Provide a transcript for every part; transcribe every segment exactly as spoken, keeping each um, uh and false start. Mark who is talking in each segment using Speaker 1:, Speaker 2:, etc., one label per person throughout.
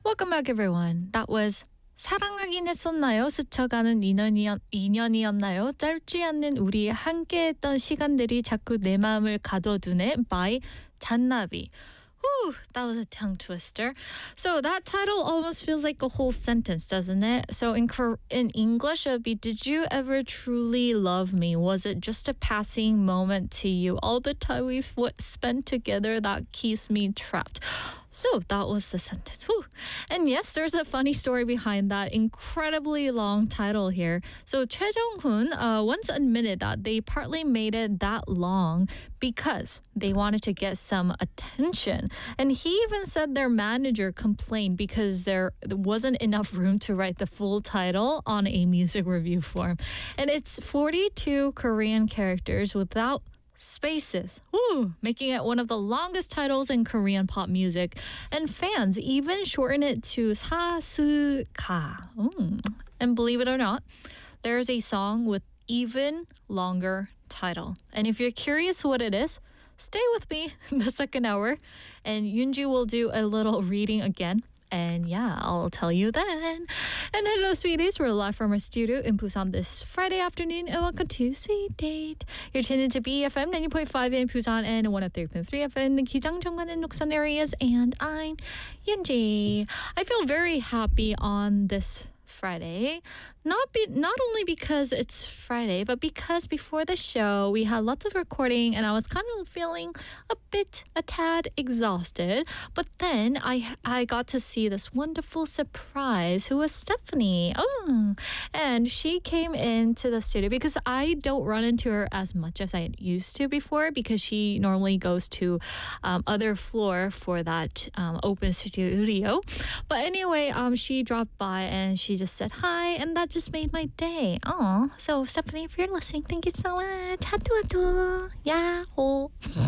Speaker 1: Welcome back, everyone. That was 사랑하긴 했었나요? 스쳐가는 인연이었, 인연이었나요? 짧지 않는 우리 함께했던 시간들이 자꾸 내 마음을 가둬두네 by 잔나비. Whew, that was a tongue twister. So that title almost feels like a whole sentence, doesn't it? So in Kor- in English, it would be, did you ever truly love me? Was it just a passing moment to you? All the time we've w- spent together that keeps me trapped. So that was the sentence. Whew. And yes, there's a funny story behind that incredibly long title here. So Choi Jong-hoon uh, once admitted that they partly made it that long because they wanted to get some attention. And he even said their manager complained because there wasn't enough room to write the full title on a music review form. And it's forty-two Korean characters without spaces, Woo, making it one of the longest titles in Korean pop music. And fans even shorten it to 사스가. Mm. And believe it or not, there's a song with even longer title. And if you're curious what it is, stay with me in the second hour, and Yoonji will do a little reading again. And yeah, I'll tell you then. And hello, sweeties. We're live from our studio in Busan this Friday afternoon. And welcome to Sweet Date. You're tuned into B F M ninety point five in Busan and one oh three point three F M in Gijang, Jeongwan, and Noksan areas. And I'm Yoonji. I feel very happy on this Friday. Not be, not only because it's Friday, but because before the show we had lots of recording and I was kind of feeling a bit, a tad exhausted. But then I I got to see this wonderful surprise who was Stephanie. Oh, and she came into the studio because I don't run into her as much as I used to before because she normally goes to um, other floor for that um, open studio. But anyway, um, she dropped by and she just said hi, and that just made my day. Oh, so Stephanie, if you're listening, thank you so much. Hatu hatu. Yahoo.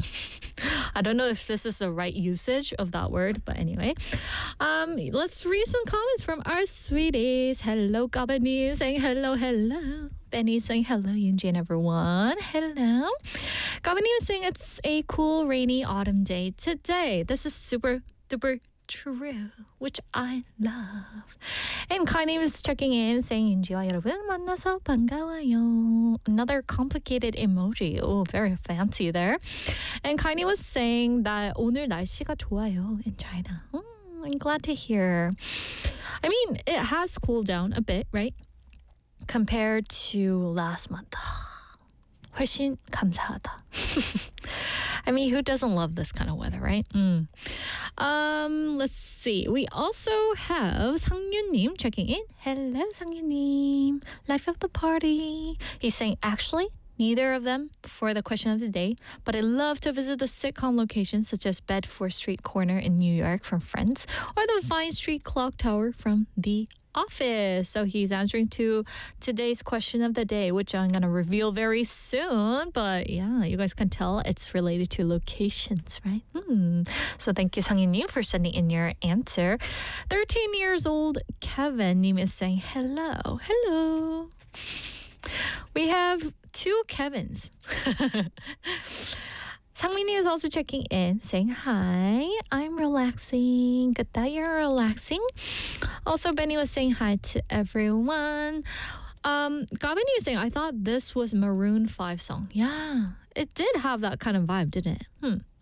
Speaker 1: I don't know if this is the right usage of that word, but anyway. Um, let's read some comments from our sweeties. Hello, Gabani saying hello, hello. Benny saying hello, Yoonji and everyone. Hello. Gabani was saying it's a cool rainy autumn day today. This is super duper true, which I love. And Kaini was checking in saying 윤지와 여러분 만나서 반가워요. Another complicated emoji. Oh, very fancy there. And Kaini was saying that 오늘 날씨가 좋아요 in China. Mm, I'm glad to hear. I mean, it has cooled down a bit, right? Compared to last month. 훨씬 감사하다. I mean, who doesn't love this kind of weather, right? Mm. Um, let's see. We also have 상윤님 checking in. Hello, 상윤님. Life of the party. He's saying, actually, neither of them for the question of the day, but I love to visit the sitcom locations such as Bedford Street Corner in New York from Friends or the Vine Street Clock Tower from The Office. So he's answering to today's question of the day, which I'm going to reveal very soon. But yeah, you guys can tell it's related to locations, right? Hmm. So thank you, Sangin-님, for sending in your answer. thirteen years old Kevin-님 is saying hello. Hello. We have two Kevins. Sangmin is also checking in, saying hi. I'm relaxing. Good that you're relaxing. Also, Benny was saying hi to everyone. Um, Gavin was saying, I thought this was Maroon five song. Yeah, it did have that kind of vibe, didn't it? Hmm.